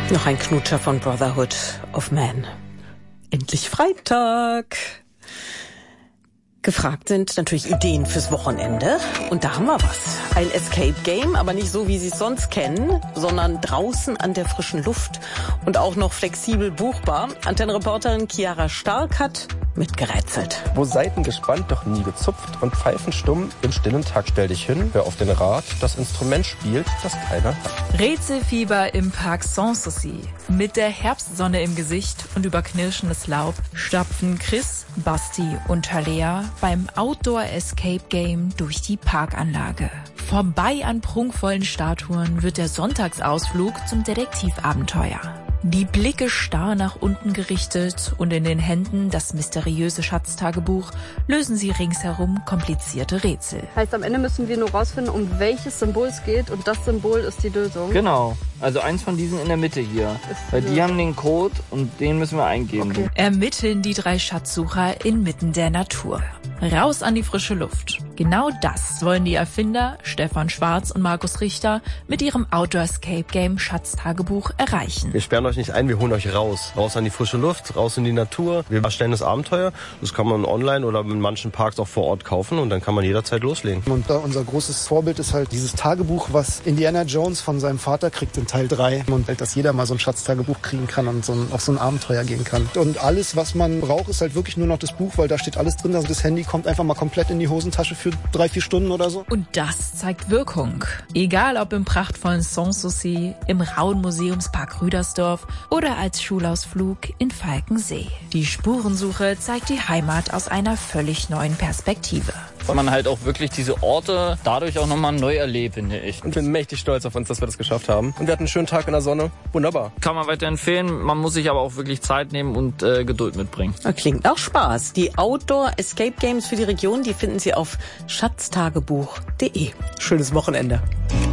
Noch ein Knutscher von Brotherhood of Man. Endlich Freitag. Gefragt sind natürlich Ideen fürs Wochenende. Und da haben wir was. Ein Escape Game, aber nicht so, wie Sie es sonst kennen, sondern draußen an der frischen Luft und auch noch flexibel buchbar. Antennenreporterin Chiara Stark hat mitgerätselt. Wo Saiten gespannt, doch nie gezupft und Pfeifen stumm im stillen Takt. Stell dich hin, hör auf den Rat, das Instrument spielt, das keiner hat. Rätselfieber im Park Sanssouci. Mit der Herbstsonne im Gesicht und über knirschendes Laub stapfen Chris, Basti und Talea beim Outdoor Escape Game durch die Parkanlage. Vorbei an prunkvollen Statuen wird der Sonntagsausflug zum Detektivabenteuer. Die Blicke starr nach unten gerichtet und in den Händen das mysteriöse Schatztagebuch lösen sie ringsherum komplizierte Rätsel. Heißt, am Ende müssen wir nur rausfinden, um welches Symbol es geht und das Symbol ist die Lösung. Genau, also eins von diesen in der Mitte hier. Weil die haben den Code und den müssen wir eingeben. Okay. Ermitteln die drei Schatzsucher inmitten der Natur. Raus an die frische Luft. Genau das wollen die Erfinder Stefan Schwarz und Markus Richter mit ihrem Outdoor Escape Game Schatztagebuch erreichen. Wir sperren euch nicht ein, wir holen euch raus. Raus an die frische Luft, raus in die Natur. Wir erstellen das Abenteuer. Das kann man online oder in manchen Parks auch vor Ort kaufen und dann kann man jederzeit loslegen. Und unser großes Vorbild ist halt dieses Tagebuch, was Indiana Jones von seinem Vater kriegt in Teil 3. Und halt, dass jeder mal so ein Schatztagebuch kriegen kann und auf so ein Abenteuer gehen kann. Und alles, was man braucht, ist halt wirklich nur noch das Buch, weil da steht alles drin. Also das Handy kommt einfach mal komplett in die Hosentasche für 3-4 Stunden oder so. Und das zeigt Wirkung. Egal ob im prachtvollen Sanssouci, im rauen Museumspark Rüdersdorf oder als Schulausflug in Falkensee. Die Spurensuche zeigt die Heimat aus einer völlig neuen Perspektive. Weil man halt auch wirklich diese Orte dadurch auch nochmal neu erlebt, finde ich. Und ich bin mächtig stolz auf uns, dass wir das geschafft haben. Und wir hatten einen schönen Tag in der Sonne. Wunderbar. Kann man weiterempfehlen. Man muss sich aber auch wirklich Zeit nehmen und Geduld mitbringen. Klingt nach Spaß. Die Outdoor Escape Games für die Region, die finden Sie auf schatztagebuch.de. Schönes Wochenende.